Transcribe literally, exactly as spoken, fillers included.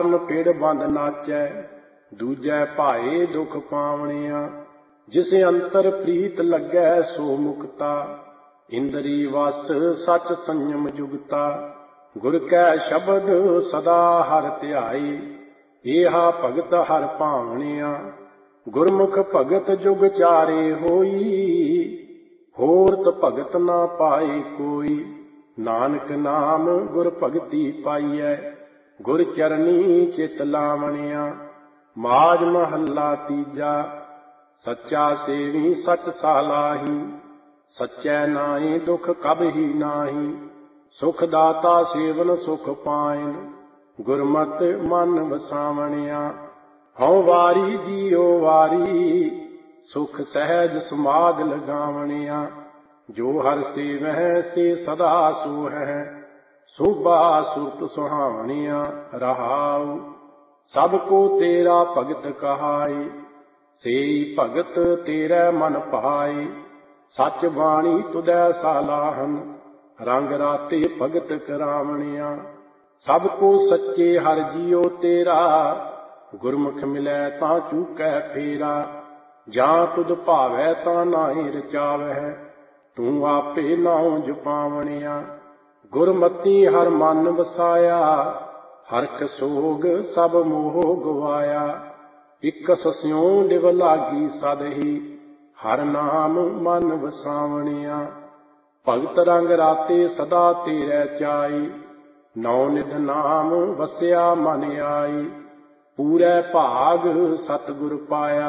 ਪਿੜ ਬੰਦ ਨਾਚੈ, ਦੂਜੈ ਭਾਏ ਦੁਖ ਪਾਵਣਿਆ। ਜਿਸ ਅੰਤਰ ਪ੍ਰੀਤ ਲੱਗੈ ਸੋ ਮੁਕਤਾ, ਇੰਦਰੀ ਵਸ ਸਚ ਸੰਯਮ ਜੁਗਤਾ। ਗੁਰ ਕੈ ਸ਼ਬਦ ਸਦਾ ਹਰਿ ਧਿਆਈ, ਏਹਾ ਭਗਤ ਹਰਿ ਭਾਵਣਿਆ। ਗੁਰਮੁਖ ਭਗਤ ਜੁਗ ਚਾਰੇ ਹੋਈ, ਹੋਰਤ ਭਗਤ ਨਾ ਪਾਏ ਕੋਈ। ਨਾਨਕ ਨਾਮ ਗੁਰ ਭਗਤੀ ਪਾਈਐ, ਗੁਰ ਚਰਨੀ ਚਿਤ ਲਾਵਣਿਆ। ਮਾਝ ਮਹੱਲਾ ਤੀਜਾ। ਸੱਚਾ ਸੇਵੀ ਸਚ ਸਾਲਾਹੀ, ਸਚੈ ਨਾਹੀ ਦੁਖ ਕਬਹੀ ਨਾਹੀ। ਸੁਖ ਦਾਤਾ ਸੇਵਨ ਸੁਖ ਪਾਇਨ, ਗੁਰਮਤਿ ਮਨ ਵਸਾਵਣਿਆ। ਹਉ ਵਾਰੀ ਜੀਉ ਵਾਰੀ, ਸੁਖ ਸਹਿਜ ਸਮਾਧ ਲਗਾਵਣਿਆ। ਜੋ ਹਰਿ ਸੇਵਹਿ ਸੇ ਸਦਾ ਸੋਹੈ, ਸੋਭਾ ਸੁਰਤ ਸੁਹਾਵਣਿਆ। ਰਹਾਉ ਸਭ ਕੋ ਤੇਰਾ ਭਗਤ ਕਹਾਏ, ਸੇਈ ਭਗਤ ਤੇਰੇ ਮਨ ਭਾਏ। ਸਚ ਬਾਣੀ ਤੁਧੈ ਸਾਲਾਹਨ, ਰੰਗ ਰਾਤੇ ਭਗਤ ਕਰਾਵਣਿਆ। ਸਭ ਕੋ ਸੱਚੇ ਹਰਿ ਜੀਉ ਤੇਰਾ, ਗੁਰਮੁਖ ਮਿਲੈ ਤਾਂ ਚੂਕੈ ਫੇਰਾ। ਜਾਂ ਤੁਧ ਭਾਵੈ ਤਾਂ ਨਾਹੀ ਰਚਾਵਹਿ, ਤੂੰ ਆਪੇ ਨਾਉ ਜਪਾਵਣਿਆ। ਗੁਰਮਤੀ ਹਰਿ ਮਨ ਵਸਾਇਆ, ਹਰਖ ਸੋਗ ਸਭ ਮੋਹ ਗਵਾਇਆ। ਇਕਸ ਸਿਉ ਲਿਵ ਲਾਗੀ ਸਦਹੀ, ਹਰਿ ਨਾਮ ਮਨ ਵਸਾਵਣਿਆ। ਭਗਤ ਰੰਗ ਰਾਤੇ ਸਦਾ ਤੇਰੇ ਚਾਈ, ਨੌ ਨਿਧ ਨਾਮ ਵਸਿਆ ਮਨ ਆਈ। ਪੂਰੇ ਭਾਗ ਸਤਿਗੁਰ ਪਾਇਆ,